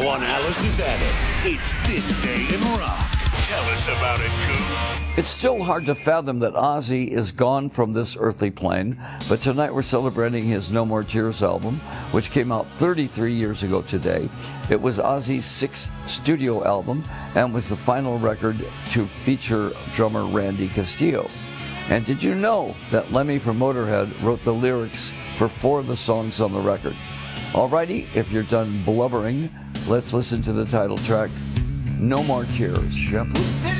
On Alice's Attic, it's This Day in Rock. Tell us about it, Coop. It's still hard to fathom that Ozzy is gone from this earthly plane, but tonight we're celebrating his No More Tears album, which came out 33 years ago today. It was Ozzy's sixth studio album and was the final record to feature drummer Randy Castillo. And did you know that Lemmy from Motorhead wrote the lyrics for 4 of the songs on the record? Alrighty, if you're done blubbering, let's listen to the title track, No More Tears, shall we?